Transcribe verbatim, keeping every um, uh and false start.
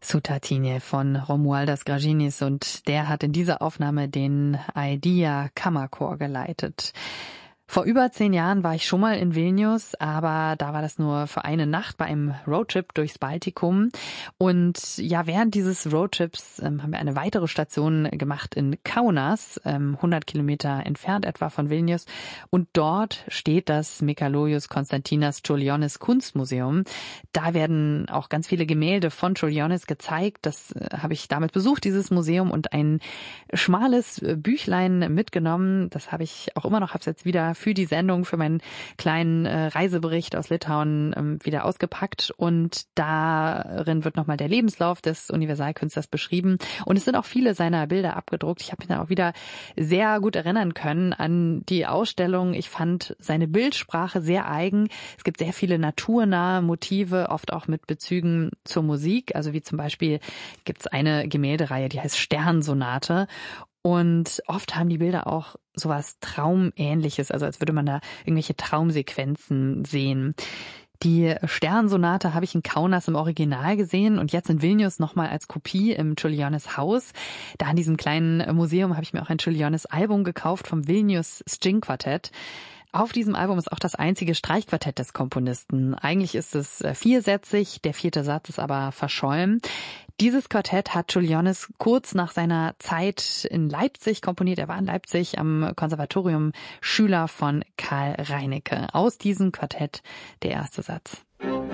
Sutartine von Romualdas Gražinis, und der hat in dieser Aufnahme den Idea Kammerchor geleitet. Vor über zehn Jahren war ich schon mal in Vilnius, aber da war das nur für eine Nacht bei einem Roadtrip durchs Baltikum. Und ja, während dieses Roadtrips ähm, haben wir eine weitere Station gemacht in Kaunas, ähm, hundert Kilometer entfernt etwa von Vilnius. Und dort steht das Mikalojus Konstantinas Čiurlionis Kunstmuseum. Da werden auch ganz viele Gemälde von Čiurlionis gezeigt. Das äh, habe ich damit besucht, dieses Museum, und ein schmales Büchlein mitgenommen. Das habe ich auch immer noch, habe es jetzt wieder für die Sendung, für meinen kleinen äh, Reisebericht aus Litauen ähm, wieder ausgepackt, und darin wird nochmal der Lebenslauf des Universalkünstlers beschrieben, und es sind auch viele seiner Bilder abgedruckt. Ich habe mich dann auch wieder sehr gut erinnern können an die Ausstellung. Ich fand seine Bildsprache sehr eigen. Es gibt sehr viele naturnahe Motive, oft auch mit Bezügen zur Musik, also wie zum Beispiel gibt es eine Gemäldereihe, die heißt Sternsonate. Und oft haben die Bilder auch sowas Traumähnliches, also als würde man da irgendwelche Traumsequenzen sehen. Die Sternsonate habe ich in Kaunas im Original gesehen und jetzt in Vilnius nochmal als Kopie im Čiurlionis Haus. Da in diesem kleinen Museum habe ich mir auch ein Čiurlionis Album gekauft vom Vilnius String Quartet. Auf diesem Album ist auch das einzige Streichquartett des Komponisten. Eigentlich ist es viersätzig, der vierte Satz ist aber verschollen. Dieses Quartett hat Čiurlionis kurz nach seiner Zeit in Leipzig komponiert. Er war in Leipzig am Konservatorium Schüler von Karl Reinecke. Aus diesem Quartett der erste Satz.